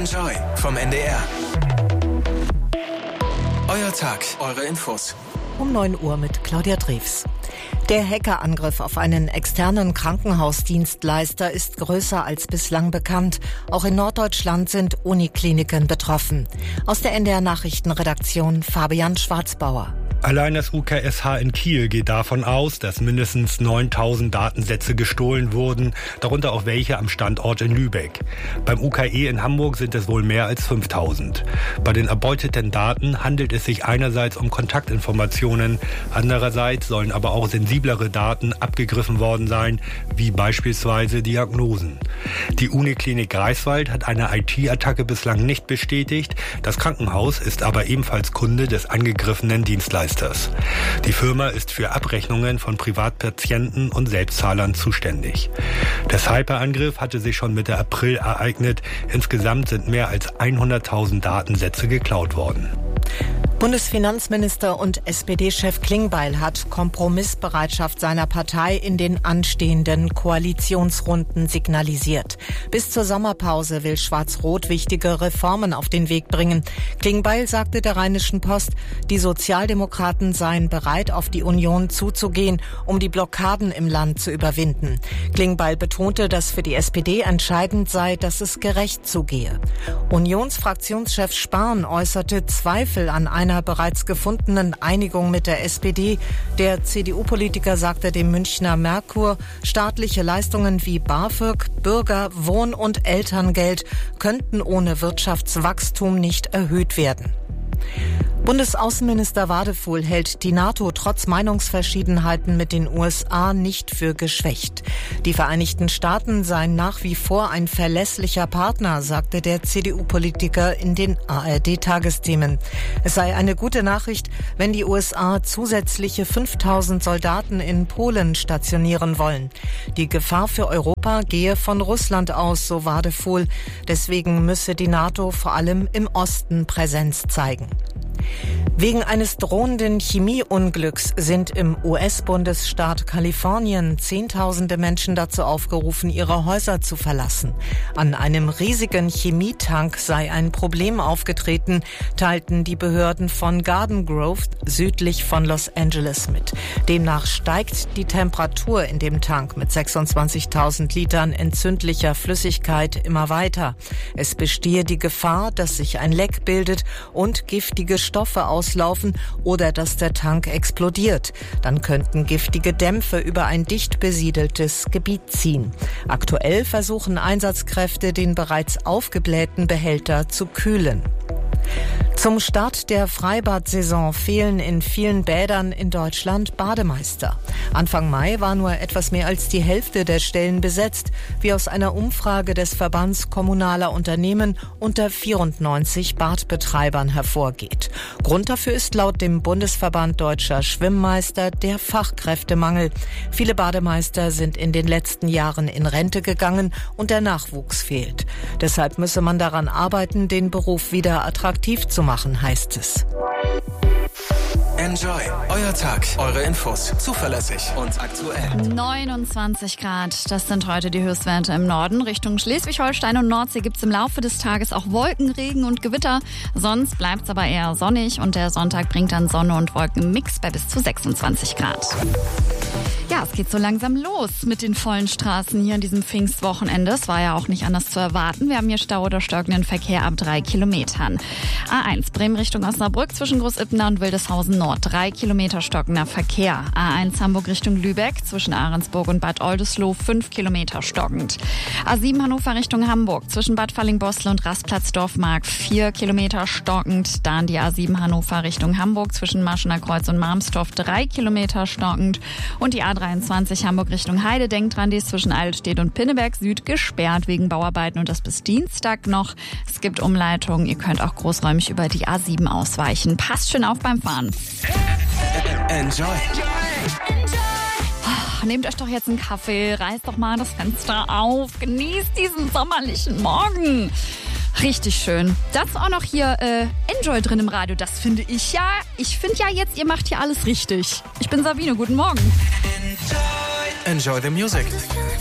Enjoy vom NDR. Euer Tag, eure Infos. Um 9 Uhr mit Claudia Drews. Der Hackerangriff auf einen externen Krankenhausdienstleister ist größer als bislang bekannt. Auch in Norddeutschland sind Unikliniken betroffen. Aus der NDR-Nachrichtenredaktion Fabian Schwarzbauer. Allein das UKSH in Kiel geht davon aus, dass mindestens 9000 Datensätze gestohlen wurden, darunter auch welche am Standort in Lübeck. Beim UKE in Hamburg sind es wohl mehr als 5000. Bei den erbeuteten Daten handelt es sich einerseits um Kontaktinformationen, andererseits sollen aber auch sensiblere Daten abgegriffen worden sein, wie beispielsweise Diagnosen. Die Uniklinik Greifswald hat eine IT-Attacke bislang nicht bestätigt, das Krankenhaus ist aber ebenfalls Kunde des angegriffenen Dienstleisters. Die Firma ist für Abrechnungen von Privatpatienten und Selbstzahlern zuständig. Der Cyberangriff hatte sich schon Mitte April ereignet. Insgesamt sind mehr als 100.000 Datensätze geklaut worden. Bundesfinanzminister und SPD-Chef Klingbeil hat Kompromissbereitschaft seiner Partei in den anstehenden Koalitionsrunden signalisiert. Bis zur Sommerpause will Schwarz-Rot wichtige Reformen auf den Weg bringen. Klingbeil sagte der Rheinischen Post, die Sozialdemokraten seien bereit, auf die Union zuzugehen, um die Blockaden im Land zu überwinden. Klingbeil betonte, dass für die SPD entscheidend sei, dass es gerecht zugehe. Unionsfraktionschef Spahn äußerte Zweifel an einer bereits gefundenen Einigung mit der SPD. Der CDU-Politiker sagte dem Münchner Merkur, staatliche Leistungen wie BAföG, Bürger-, Wohn- und Elterngeld könnten ohne Wirtschaftswachstum nicht erhöht werden. Bundesaußenminister Wadefuhl hält die NATO trotz Meinungsverschiedenheiten mit den USA nicht für geschwächt. Die Vereinigten Staaten seien nach wie vor ein verlässlicher Partner, sagte der CDU-Politiker in den ARD-Tagesthemen. Es sei eine gute Nachricht, wenn die USA zusätzliche 5000 Soldaten in Polen stationieren wollen. Die Gefahr für Europa gehe von Russland aus, so Wadefuhl. Deswegen müsse die NATO vor allem im Osten Präsenz zeigen. Wegen eines drohenden Chemieunglücks sind im US-Bundesstaat Kalifornien Zehntausende Menschen dazu aufgerufen, ihre Häuser zu verlassen. An einem riesigen Chemietank sei ein Problem aufgetreten, teilten die Behörden von Garden Grove südlich von Los Angeles mit. Demnach steigt die Temperatur in dem Tank mit 26.000 Litern entzündlicher Flüssigkeit immer weiter. Es bestehe die Gefahr, dass sich ein Leck bildet und giftige Stoffe auslaufen oder dass der Tank explodiert. Dann könnten giftige Dämpfe über ein dicht besiedeltes Gebiet ziehen. Aktuell versuchen Einsatzkräfte, den bereits aufgeblähten Behälter zu kühlen. Zum Start der Freibad-Saison fehlen in vielen Bädern in Deutschland Bademeister. Anfang Mai war nur etwas mehr als die Hälfte der Stellen besetzt, wie aus einer Umfrage des Verbands kommunaler Unternehmen unter 94 Badbetreibern hervorgeht. Grund dafür ist laut dem Bundesverband Deutscher Schwimmmeister der Fachkräftemangel. Viele Bademeister sind in den letzten Jahren in Rente gegangen und der Nachwuchs fehlt. Deshalb müsse man daran arbeiten, den Beruf wieder attraktiv zu machen, heißt es. Enjoy. Euer Tag, eure Infos. Zuverlässig und aktuell. 29 Grad, das sind heute die Höchstwerte im Norden. Richtung Schleswig-Holstein und Nordsee gibt es im Laufe des Tages auch Wolken, Regen und Gewitter. Sonst bleibt es aber eher sonnig und der Sonntag bringt dann Sonne und Wolken im Mix bei bis zu 26 Grad. Ja, es geht so langsam los mit den vollen Straßen hier an diesem Pfingstwochenende. Es war ja auch nicht anders zu erwarten. Wir haben hier Stau oder stockenden Verkehr ab 3 Kilometern. A1 Bremen Richtung Osnabrück zwischen Großipna und Wildeshausen Nord. 3 Kilometer stockender Verkehr. A1 Hamburg Richtung Lübeck zwischen Ahrensburg und Bad Oldesloe 5 Kilometer stockend. A7 Hannover Richtung Hamburg zwischen Bad Fallingbostel und Rastplatz Dorfmark 4 Kilometer stockend. Dann die A7 Hannover Richtung Hamburg zwischen Marschener Kreuz und Marmstorf 3 Kilometer stockend. Und die A23 Hamburg Richtung Heide, denkt dran, die ist zwischen Eidelstedt und Pinneberg Süd gesperrt wegen Bauarbeiten und das bis Dienstag noch. Es gibt Umleitungen, ihr könnt auch großräumig über die A7 ausweichen. Passt schön auf beim Fahren. Enjoy. Nehmt euch doch jetzt einen Kaffee, reißt doch mal das Fenster auf, genießt diesen sommerlichen Morgen. Richtig schön. Das auch noch hier Enjoy drin im Radio, das finde ich ja. Ich finde ja jetzt, ihr macht hier alles richtig. Ich bin Sabine, guten Morgen. Enjoy the music.